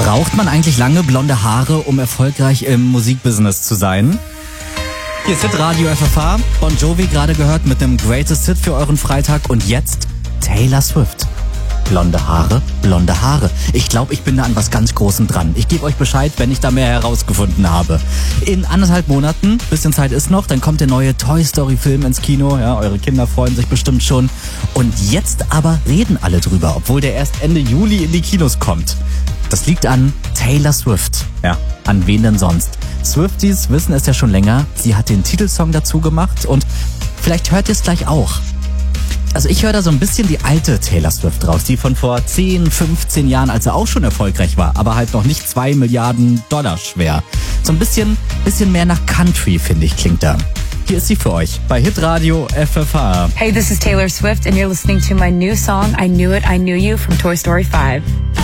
Braucht man eigentlich lange blonde Haare, um erfolgreich im Musikbusiness zu sein? Hier ist Hitradio FFH, Bon Jovi gerade gehört mit dem Greatest Hit für euren Freitag und jetzt Taylor Swift. Blonde Haare, blonde Haare. Ich glaube, ich bin da an was ganz Großem dran. Ich gebe euch Bescheid, wenn ich da mehr herausgefunden habe. In 1,5 Monaten, bisschen Zeit ist noch, dann kommt der neue Toy Story Film ins Kino. Ja, eure Kinder freuen sich bestimmt schon. Und jetzt aber reden alle drüber, obwohl der erst Ende Juli in die Kinos kommt. Das liegt an Taylor Swift. Ja, an wen denn sonst? Swifties wissen es ja schon länger. Sie hat den Titelsong dazu gemacht und vielleicht hört ihr es gleich auch. Also ich höre da so ein bisschen die alte Taylor Swift raus, die von vor 10, 15 Jahren, als er auch schon erfolgreich war, aber halt noch nicht 2 Milliarden Dollar schwer. So ein bisschen mehr nach Country, finde ich, klingt da. Hier ist sie für euch bei Hitradio FFH. Hey, this is Taylor Swift and you're listening to my new song, I Knew It, I Knew You from Toy Story 5.